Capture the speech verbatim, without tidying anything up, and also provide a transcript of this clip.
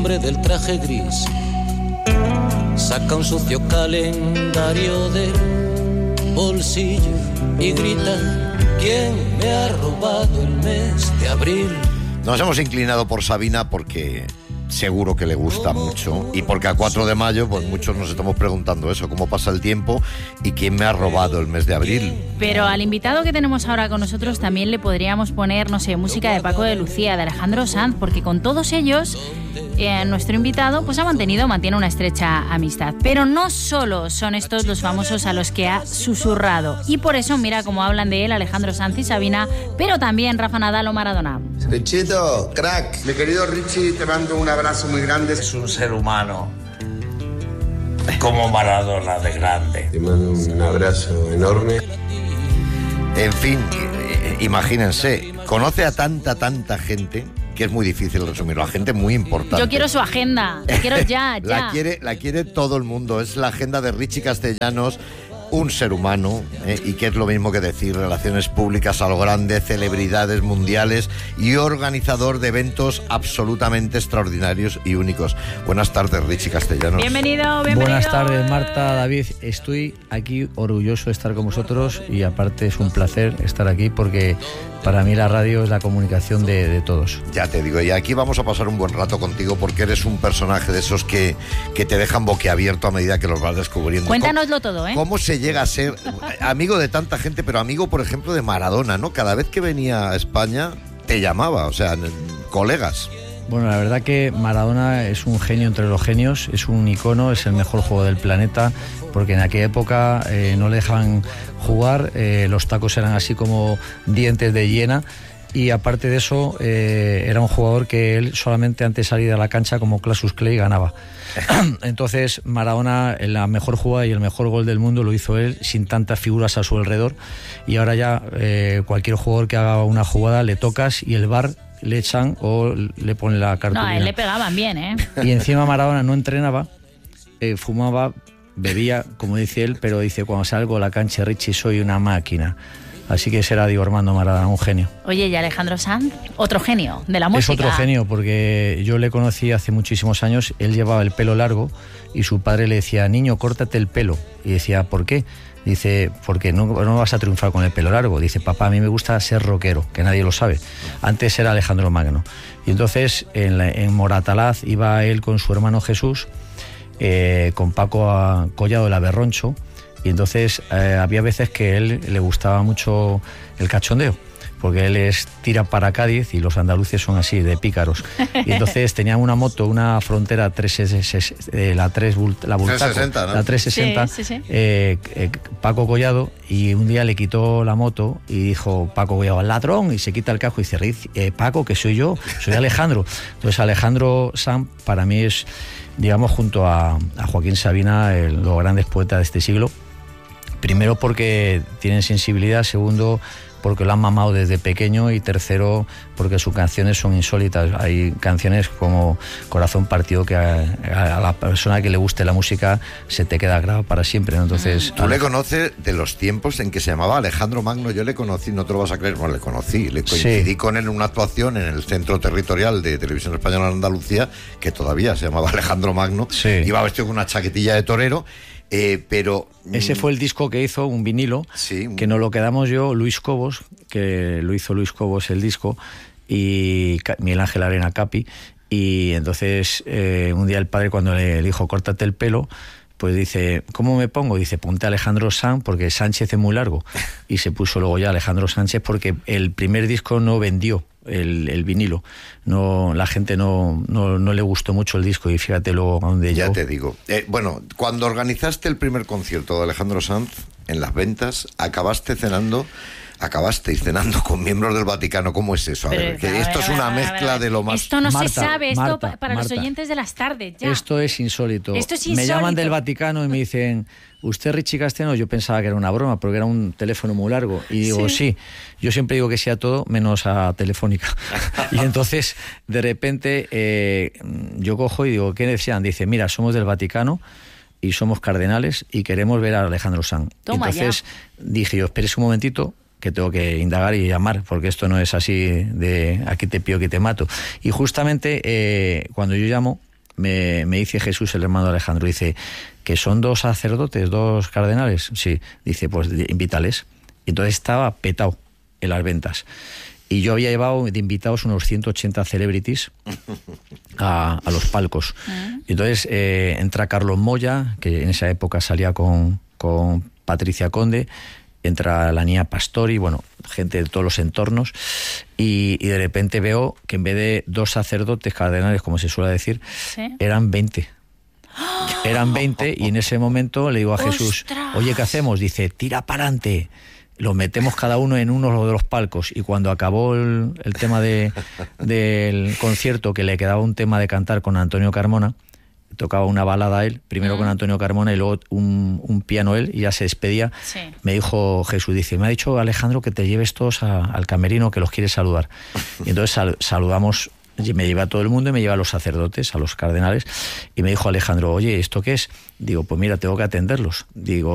hombre del traje gris saca un sucio calendario del bolsillo y grita: ¿quién me ha robado el mes de abril? Nos hemos inclinado por Sabina porque seguro que le gusta mucho, y porque a cuatro de mayo pues muchos nos estamos preguntando eso, cómo pasa el tiempo y quién me ha robado el mes de abril. Pero al invitado que tenemos ahora con nosotros también le podríamos poner, no sé, música de Paco de Lucía, de Alejandro Sanz, porque con todos ellos eh, nuestro invitado pues ha mantenido, mantiene una estrecha amistad. Pero no solo son estos los famosos a los que ha susurrado, y por eso mira cómo hablan de él Alejandro Sanz y Sabina, pero también Rafa Nadal o Maradona. Richito, crack, mi querido Richie, te mando un abrazo muy grande. Es un ser humano como Maradona de grande. Te mando un abrazo enorme. En fin, imagínense, conoce a tanta, tanta gente que es muy difícil resumirlo, a gente muy importante. Yo quiero su agenda, la quiero ya, ya. La quiere, la quiere todo el mundo, es la agenda de Richie Castellanos, un ser humano, ¿eh? Y que es lo mismo que decir relaciones públicas a lo grande, celebridades mundiales y organizador de eventos absolutamente extraordinarios y únicos. Buenas tardes, Richie Castellanos. Bienvenido, bienvenido. Buenas tardes, Marta, David. Estoy aquí orgulloso de estar con vosotros y aparte es un placer estar aquí porque para mí la radio es la comunicación de, de todos. Ya te digo, y aquí vamos a pasar un buen rato contigo porque eres un personaje de esos que, que te dejan boquiabierto a medida que los vas descubriendo. Cuéntanoslo todo, ¿eh? ¿Cómo se llega a ser amigo de tanta gente, pero amigo, por ejemplo, de Maradona, ¿no? Cada vez que venía a España te llamaba, o sea, colegas. Bueno, la verdad que Maradona es un genio entre los genios, es un icono, es el mejor juego del planeta, porque en aquella época eh, no le dejaban jugar, eh, los tacos eran así como dientes de hiena, y aparte de eso eh, era un jugador que él solamente antes de salir a la cancha como Cassius Clay ganaba. Entonces Maradona, la mejor jugada y el mejor gol del mundo lo hizo él sin tantas figuras a su alrededor, y ahora ya eh, cualquier jugador que haga una jugada le tocas y el V A R le echan o le ponen la cartulina. No, a él le pegaban bien, ¿eh? Y encima Maradona no entrenaba, eh, fumaba, bebía, como dice él, pero dice: cuando salgo a la cancha, Richie, soy una máquina. Así que será Diego Armando Maradona, un genio. Oye, ¿y Alejandro Sanz? Otro genio de la música. Es otro genio, porque yo le conocí hace muchísimos años, él llevaba el pelo largo y su padre le decía: niño, córtate el pelo. Y decía: ¿por qué? Dice: porque no, no vas a triunfar con el pelo largo. Dice: papá, a mí me gusta ser rockero, que nadie lo sabe. Antes era Alejandro Magno. Y entonces en, la, en Moratalaz iba él con su hermano Jesús, eh, con Paco Collado, el Aberroncho, y entonces eh, había veces que a él le gustaba mucho el cachondeo, porque él es tira para Cádiz y los andaluces son así, de pícaros. Y entonces tenían una moto, una Frontera tres, eh, la tres, la Bultaco, trescientos sesenta, ¿no? La trescientos sesenta, sí, sí, sí. Eh, eh, Paco Collado, y un día le quitó la moto y dijo Paco Collado: ladrón, y se quita el casco y dice: eh, Paco, que soy yo, soy Alejandro. Entonces Alejandro Sanz para mí es, digamos, junto a, a Joaquín Sabina, el, los grandes poetas de este siglo. Primero porque tienen sensibilidad, segundo porque lo han mamado desde pequeño, y tercero porque sus canciones son insólitas. Hay canciones como Corazón Partido que a, a la persona que le guste la música se te queda grabado para siempre, ¿no? Entonces, tú le conoces de los tiempos en que se llamaba Alejandro Magno. Yo le conocí, no te lo vas a creer, bueno, le conocí, le coincidí sí. con él en una actuación en el Centro Territorial de Televisión Española en Andalucía, que todavía se llamaba Alejandro Magno, sí. Iba vestido con una chaquetilla de torero. Eh, pero ese fue el disco que hizo, un vinilo, sí, un... que nos lo quedamos yo, Luis Cobos, que lo hizo Luis Cobos el disco, y Miguel Ángel Arena Capi, y entonces eh, un día el padre, cuando le dijo córtate el pelo, pues dice: ¿cómo me pongo? Dice: ponte Alejandro Sanz, porque Sánchez es muy largo, y se puso luego ya Alejandro Sánchez, porque el primer disco no vendió. El, el vinilo, no, la gente no, no, no le gustó mucho el disco, y fíjate luego a dónde ya llegó. te digo, eh, bueno, cuando organizaste el primer concierto de Alejandro Sanz en las ventas, acabaste cenando acabasteis cenando con miembros del Vaticano. ¿Cómo es eso? A Pero, ver, que a ver, esto es una a ver, mezcla a ver. de lo más... Esto no Marta, se sabe, esto Marta, pa- para Marta. los oyentes de las tardes ya. Esto es insólito. Esto es Me insólito. llaman del Vaticano y me dicen: ¿usted Richie Castellanos? Yo pensaba que era una broma, porque era un teléfono muy largo. Y digo, sí, sí. Yo siempre digo que sí a todo, menos a Telefónica. Y entonces, de repente, eh, yo cojo y digo, ¿qué necesitan? Dice, mira, somos del Vaticano y somos cardenales y queremos ver a Alejandro Sanz. Toma entonces ya. Dije yo, espérese un momentito, que tengo que indagar y llamar, porque esto no es así de aquí te pillo, que te mato. Y justamente eh, cuando yo llamo, me, me dice Jesús, el hermano de Alejandro, dice, que son dos sacerdotes, dos cardenales. Sí, dice, pues invítales. Y entonces estaba petado en las ventas. Y yo había llevado de invitados unos ciento ochenta celebrities a, a los palcos. Y entonces eh, entra Carlos Moya, que en esa época salía con, con Patricia Conde, entra la niña Pastori, bueno, gente de todos los entornos, y, y de repente veo que en vez de dos sacerdotes cardenales, como se suele decir, ¿sí? eran veinte. Eran veinte, y en ese momento le digo a Jesús, ¡ostras! Oye, ¿qué hacemos? Dice, tira para adelante. Los metemos cada uno en uno de los palcos, y cuando acabó el, el tema de, del concierto, que le quedaba un tema de cantar con Antonio Carmona, tocaba una balada él, primero mm. con Antonio Carmona y luego un, un piano él, y ya se despedía. Sí. Me dijo Jesús, dice, me ha dicho Alejandro que te lleves todos a, al camerino, que los quiere saludar. Y entonces sal, saludamos, me lleva a todo el mundo y me lleva a los sacerdotes, a los cardenales, y me dijo Alejandro, oye, ¿esto qué es? Digo, pues mira, tengo que atenderlos. Digo,